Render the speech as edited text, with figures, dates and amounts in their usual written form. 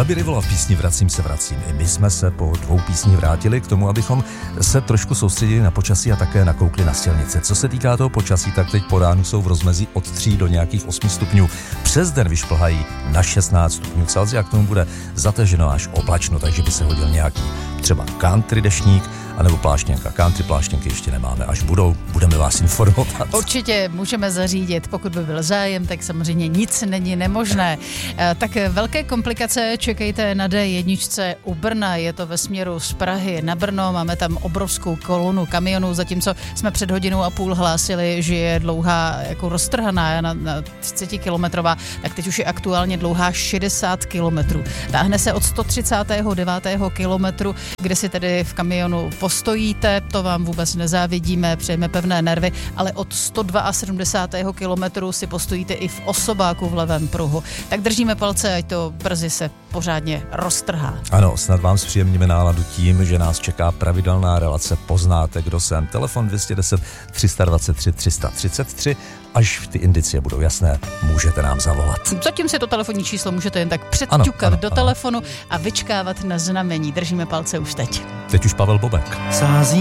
Bobby Rivera v písni Vracím. I my jsme se po 2 písních vrátili k tomu, abychom se trošku soustředili na počasí a také nakoukli na silnice. Co se týká toho počasí, tak teď po ránu jsou v rozmezí od 3 do nějakých 8 stupňů. Přes den vyšplhají na 16 stupňů Celsia, k tomu bude zateženo až oblačno, takže by se hodil nějaký třeba country deštník, anebo pláštěnka. Country pláštěnky ještě nemáme, až budeme vás informovat. Určitě můžeme zařídit, pokud by byl zájem, tak samozřejmě nic není nemožné. Tak velké komplikace čekejte na D1 u Brna, je to ve směru z Prahy na Brno, máme tam obrovskou kolonu kamionů, zatímco jsme před 1,5 hodinou hlásili, že je dlouhá, jako roztrhaná na 30 kilometrová, tak teď už je aktuálně dlouhá 60 kilometrů. Táhne se od 139. kilometru, kde si tedy v kamionu postojíte, to vám vůbec nezávidíme, přejeme pevné nervy, ale od 172. kilometru si postojíte i v osobáku v levém pruhu. Tak držíme palce, ať to brzy se pořádně roztrhá. Ano, snad vám zpříjemníme náladu tím, že nás čeká pravidelná relace Poznáte, kdo jsem. Telefon 210 323 333. Až ty indicie budou jasné, můžete nám zavolat. Zatím si to telefonní číslo můžete jen tak předťukat do telefonu a vyčkávat na znamení. Držíme palce už teď. Teď už Pavel Bobek. Sází